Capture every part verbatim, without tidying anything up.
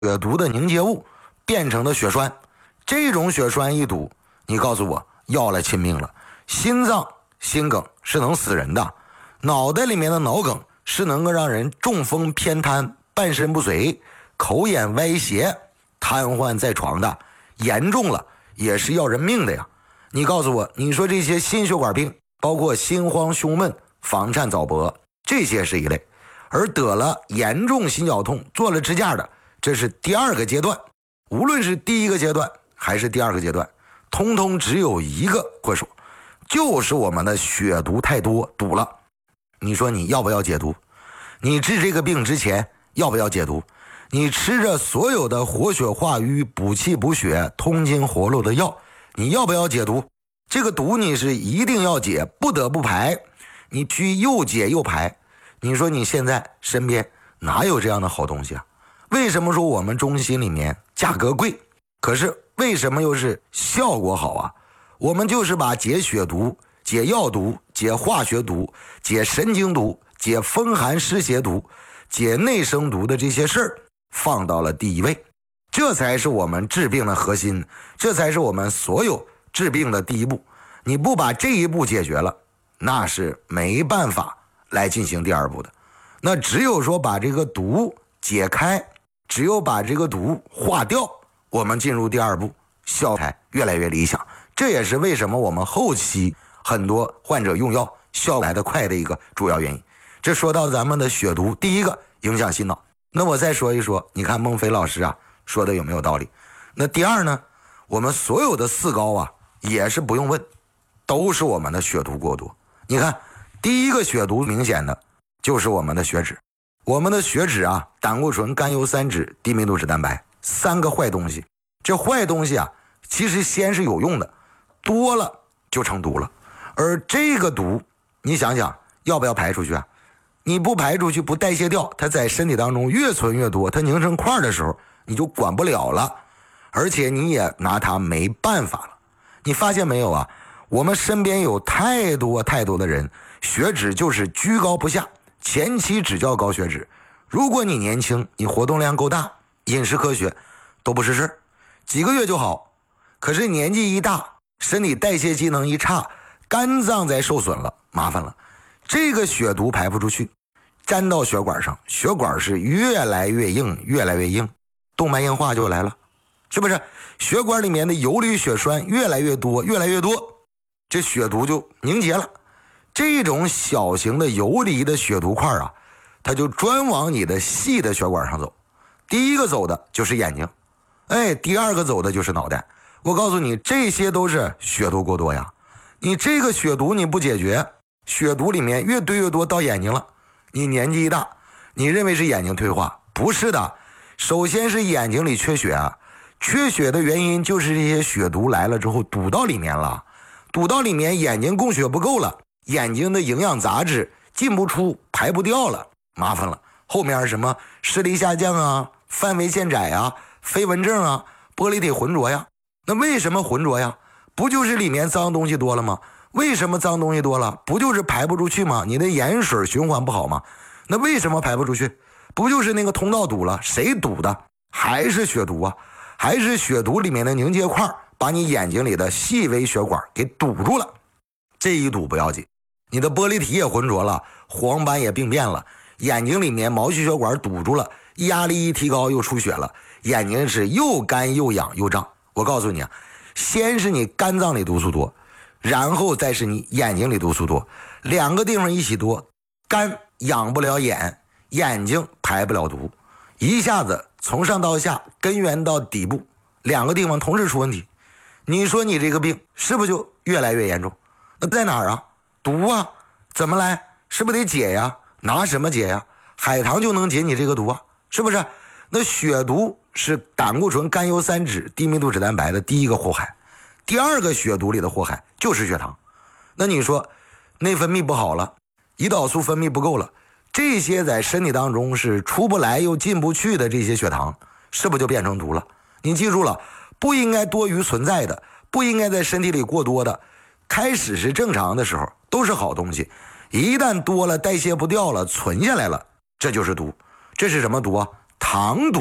血毒的凝结物变成的血栓。这种血栓一堵，你告诉我要了亲命了。心脏心梗是能死人的，脑袋里面的脑梗是能够让人中风偏瘫、半身不遂、口眼歪斜、瘫痪在床的，严重了也是要人命的呀。你告诉我，你说这些心血管病，包括心慌胸闷、房颤早搏，这些是一类，而得了严重心绞痛做了支架的，这是第二个阶段。无论是第一个阶段还是第二个阶段，通通只有一个祸首，就是我们的血毒太多，堵了。你说你要不要解毒？你治这个病之前要不要解毒？你吃着所有的活血化瘀、补气补血、通经活络的药，你要不要解毒？这个毒你是一定要解，不得不排，你去又解又排。你说你现在身边哪有这样的好东西啊？为什么说我们中心里面价格贵，可是为什么又是效果好啊？我们就是把解血毒、解药毒、解化学毒、解神经毒、解风寒湿邪毒、解内生毒的这些事儿放到了第一位，这才是我们治病的核心，这才是我们所有治病的第一步。你不把这一步解决了，那是没办法来进行第二步的。那只有说把这个毒解开，只有把这个毒化掉，我们进入第二步，效才越来越理想。这也是为什么我们后期很多患者用药效来得快的一个主要原因。这说到咱们的血毒，第一个影响心脑。那我再说一说，你看孟非老师啊说的有没有道理？那第二呢，我们所有的四高啊也是不用问，都是我们的血毒过多。你看第一个血毒明显的就是我们的血脂，我们的血脂啊，胆固醇、甘油三酯、低密度脂蛋白，三个坏东西。这坏东西啊其实先是有用的，多了就成毒了。而这个毒你想想要不要排出去啊？你不排出去，不代谢掉，它在身体当中越存越多，它凝成块的时候你就管不了了，而且你也拿它没办法了。你发现没有啊？我们身边有太多太多的人血脂就是居高不下，前期只叫高血脂。如果你年轻，你活动量够大，饮食科学都不是事，几个月就好。可是年纪一大，身体代谢机能一差，肝脏再受损了，麻烦了。这个血毒排不出去，粘到血管上，血管是越来越硬，越来越硬，动脉硬化就来了，是不是？血管里面的游离血栓越来越多，越来越多，这血毒就凝结了。这种小型的游离的血毒块啊，它就专往你的细的血管上走。第一个走的就是眼睛，哎，第二个走的就是脑袋。我告诉你，这些都是血毒过多呀。你这个血毒你不解决，血毒里面越堆越多到眼睛了，你年纪一大，你认为是眼睛退化，不是的。首先是眼睛里缺血啊，缺血的原因就是这些血毒来了之后堵到里面了，堵到里面眼睛供血不够了，眼睛的营养杂质进不出，排不掉了，麻烦了。后面什么视力下降啊，范围渐窄啊，飞蚊症啊，玻璃体浑浊呀。那为什么浑浊呀？不就是里面脏东西多了吗？为什么脏东西多了？不就是排不出去吗？你的盐水循环不好吗？那为什么排不出去？不就是那个通道堵了？谁堵的？还是血毒啊，还是血毒里面的凝结块把你眼睛里的细微血管给堵住了。这一堵不要紧，你的玻璃体也浑浊了，黄斑也病变了，眼睛里面毛细血管堵住了，压力一提高又出血了，眼睛是又干又痒又胀。我告诉你啊，先是你肝脏里毒素多，然后再是你眼睛里毒素多，两个地方一起多，肝养不了眼，眼睛排不了毒，一下子从上到下根源到底部两个地方同时出问题，你说你这个病是不是就越来越严重？那在哪儿啊？毒啊，怎么来？是不是得解呀？拿什么解呀？海棠就能解你这个毒啊，是不是？那血毒是胆固醇、甘油三酯、低密度脂蛋白的第一个祸害，第二个血毒里的祸害就是血糖。那你说内分泌不好了，胰岛素分泌不够了，这些在身体当中是出不来又进不去的这些血糖，是不是就变成毒了？你记住了，不应该多余存在的，不应该在身体里过多的，开始是正常的时候都是好东西，一旦多了代谢不掉了，存下来了，这就是毒。这是什么毒啊？糖毒啊！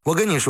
我跟你说。